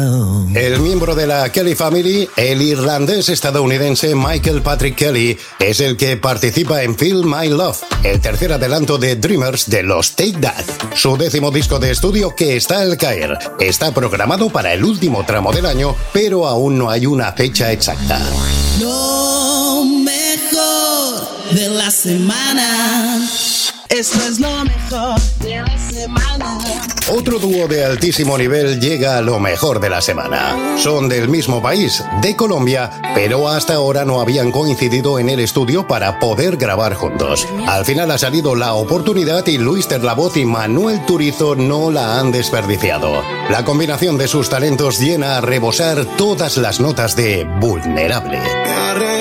El miembro de la Kelly Family, el irlandés estadounidense Michael Patrick Kelly, es el que participa en Feel My Love, el tercer adelanto de Dreamers de los Take That, su 10º disco de estudio que está al caer. Está programado para el último tramo del año, pero aún no hay una fecha exacta. Lo mejor de la semana. Esto es lo mejor de la semana. Otro dúo de altísimo nivel llega a lo mejor de la semana. Son del mismo país, de Colombia, pero hasta ahora no habían coincidido en el estudio para poder grabar juntos. Al final ha salido la oportunidad y Luis Terlavoz y Manuel Turizo no la han desperdiciado. La combinación de sus talentos llena a rebosar todas las notas de Vulnerable.